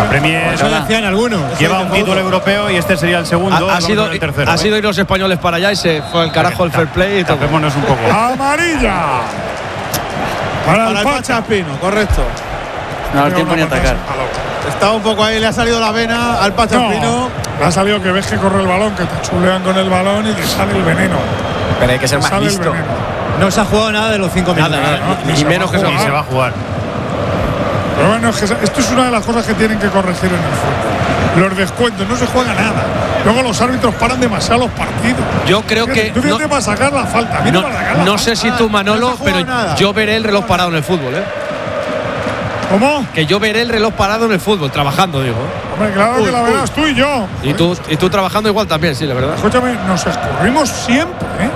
Premier, eso decían algunos. Lleva un título europeo y este sería el segundo. Ha sido ir los españoles para allá y se fue al carajo el fair play. Tapémonos un poco. Amarilla. Para el Pacha Espino, correcto. No da tiempo ni atacar. Está un poco ahí, le ha salido la vena al Pacha Espino. Le ha salido que ves que corre el balón, que te chulean con el balón y que sale el veneno. Pero hay que ser más listo. No se ha jugado nada de los 5 minutos. Nada, ni menos que se va a jugar. Pero bueno, es que esto es una de las cosas que tienen que corregir en el fútbol. Los descuentos, no se juega nada. Luego los árbitros paran demasiado los partidos. Yo creo que tú no, para sacar la falta. No sé si tú, Manolo, pero yo veré el reloj parado en el fútbol, ¿eh? ¿Cómo? Que yo veré el reloj parado en el fútbol, trabajando, digo. Hombre, claro que la verás tú y yo. Y tú trabajando igual también, sí, la verdad. Escúchame, nos escurrimos siempre, ¿eh?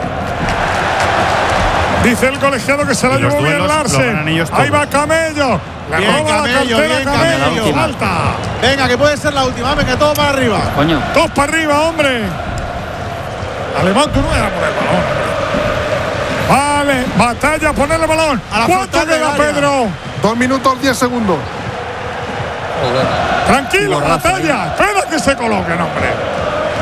Dice el colegiado que se la llevó bien Larsen. Ahí va Camello. Le roba la cartera Camello. Falta. Venga, que puede ser la última. Venga, todo para arriba. Coño. Todos para arriba, hombre. Alemán, tú no eras por el balón. Vale, Batalla, ponerle el balón. ¿Cuánto queda, Pedro? 2 minutos 10 segundos. Tranquilo, Batalla. Espera que se coloquen, hombre.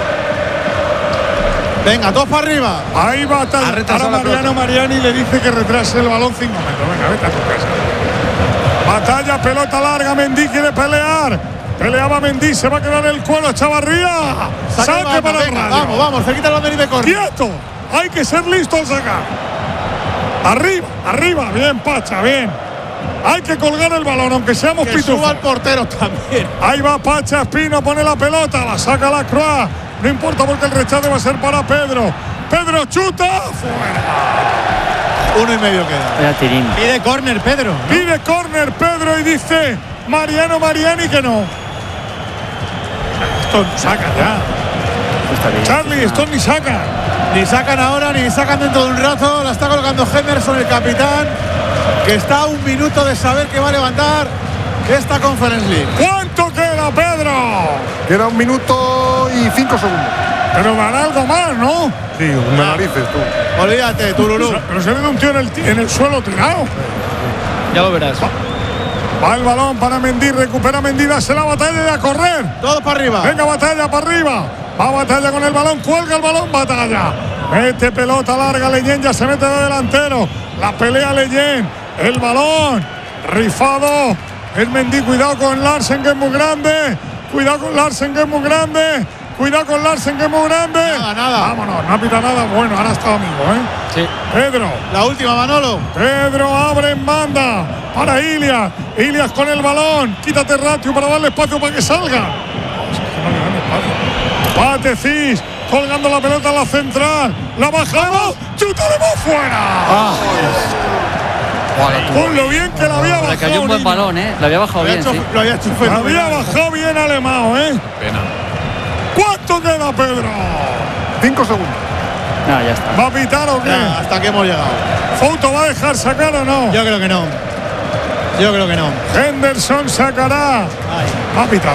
Venga, todos para arriba. Ahí Batalla. Ahora Mariano Mariani le dice que retrase el balón 5 metros. Venga, vete a tu casa. Batalla, pelota larga. Mendy quiere pelear. Peleaba Mendy, se va a quedar el cuero. Chavarría. Saque para el Radio. Vamos, se quita el banderín de córner. ¡Quieto! Hay que ser listo al sacar. Arriba. Bien, Pacha, bien. Hay que colgar el balón, aunque seamos pitufos. Que suba el portero también. Ahí va Pacha Espino, pone la pelota, la saca la Croix. No importa porque el rechazo va a ser para Pedro. Pedro chuta. Fuera. 1,5 queda. Pide córner, Pedro. ¿No? Pide córner, Pedro, y dice Mariano Mariani que no. Esto saca ya. Charlie, esto ni saca. Ni sacan ahora, ni sacan dentro de un rato. La está colocando Henderson, el capitán, que está a 1 minuto de saber que va a levantar esta Conference League. ¿Cuánto queda, Pedro? Queda 1 minuto y 5 segundos. Pero dará algo más, ¿no? Sí, me narices tú. Olvídate, Tururú. Pero se ve un tío en el suelo tirado. Ya lo verás. Va el balón para Mendy, recupera Mendy, hace la Batalla y a correr. Todos para arriba. Venga, Batalla para arriba. Va Batalla con el balón, cuelga el balón, Batalla. Mete pelota larga, Leyen ya se mete de delantero. La pelea Leyen. El balón rifado. El Mendy, cuidado con Larsen que es muy grande. Cuidado con Larsen que es muy grande. Nada. Vámonos, no apita nada. Bueno, ahora está amigo, ¿eh? Sí. Pedro. La última, Manolo. Pedro abre en banda para Ilias. Ilias con el balón. Quítate Ratio para darle espacio para que salga. Patecis colgando la pelota a la central. La bajamos. ¡Chuta de voz fuera! Con lo bien que la había bajado. Le cayó un buen balón, ¿eh? La había bajado bien, sí. Lo había hecho la había bajado bien Alemão, ¿eh? Pena. ¿Cuánto queda, Pedro? 5 segundos. No, ya está. ¿Va a pitar o qué? Ya, hasta que hemos llegado. ¿Fouto va a dejar sacar o no? Yo creo que no. Henderson sacará. Va a pitar.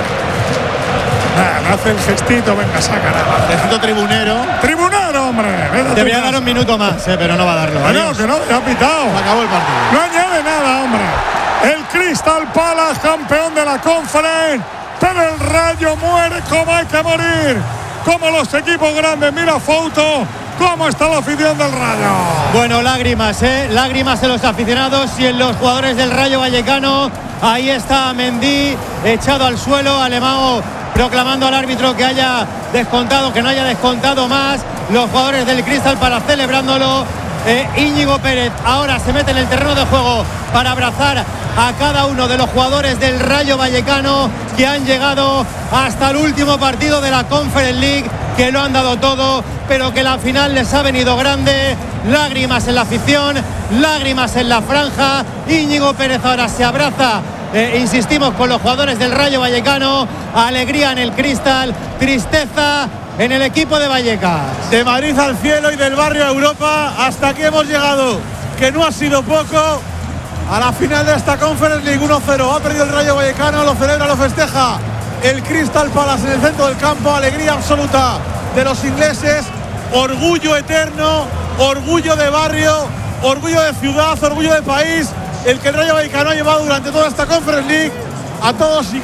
Nada, hace el gestito, venga, sacará. Necesito tribunero. ¡Tribunero, hombre! Debería dar 1 minuto más, pero no va a darlo. Que no, ya ha pitado. Se acabó el partido. No añade nada, hombre. El Crystal Palace, campeón de la Conference. Pero el Rayo muere como hay que morir. Como los equipos grandes. Mira, Fouto, cómo está la afición del Rayo. Bueno, lágrimas en los aficionados y en los jugadores del Rayo Vallecano. Ahí está Mendy echado al suelo. Alemão proclamando al árbitro que haya descontado, que no haya descontado más. Los jugadores del Crystal Palace celebrándolo. Íñigo Pérez ahora se mete en el terreno de juego para abrazar a cada uno de los jugadores del Rayo Vallecano que han llegado hasta el último partido de la Conference League, que lo han dado todo, pero que la final les ha venido grande. Lágrimas en la afición, lágrimas en la franja. Íñigo Pérez ahora se abraza, insistimos, con los jugadores del Rayo Vallecano. Alegría en el Crystal, tristeza en el equipo de Vallecas. De Madrid al cielo y del barrio a Europa, hasta aquí hemos llegado, que no ha sido poco. A la final de esta Conference League 1-0, ha perdido el Rayo Vallecano, lo celebra, lo festeja el Crystal Palace en el centro del campo. Alegría absoluta de los ingleses, orgullo eterno, orgullo de barrio, orgullo de ciudad, orgullo de país, el que el Rayo Vallecano ha llevado durante toda esta Conference League. A todos y